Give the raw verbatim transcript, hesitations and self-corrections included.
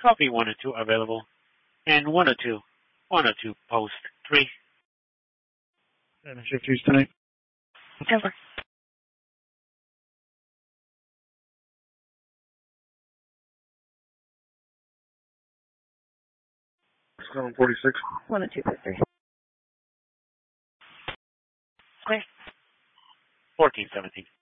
Copy one oh two available. And one oh two, one oh two post three. Seven shift use tonight. Over. seven forty-six. one oh two post three. Clear. fourteen seventeen.